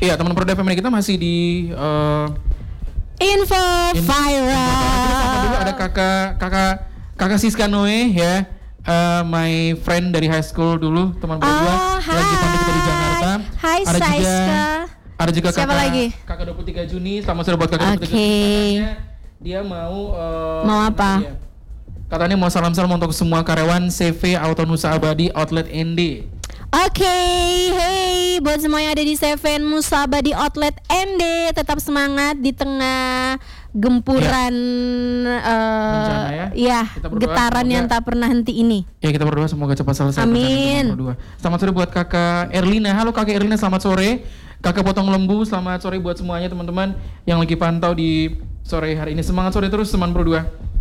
Iya, teman Pro Family kita masih di Info viral. Sama dulu ada kakak Siska Noe ya. My friend dari high school dulu, teman berdua lagi pandai kita di Jakarta. Hai Siska. Ada juga siapa lagi? Kakak 23 Juni, selamat sore buat kakak 23 Juni. Katanya dia mau apa? Katanya mau salam-salam untuk semua karyawan CV Auto Nusa Abadi Outlet ND. Oke, hey buat semua yang ada di Seven Nusa Abadi Outlet ND, tetap semangat di tengah gempuran bencana ya. Getaran yang tak pernah henti ini. Ya, kita berdoa semoga cepat selesai. Amin. Selamat sore buat kakak Erlina. Halo kakak Erlina, selamat sore. Kakak Potong Lembu, selamat sore buat semuanya teman-teman yang lagi pantau di sore hari ini. Semangat sore terus teman berdua.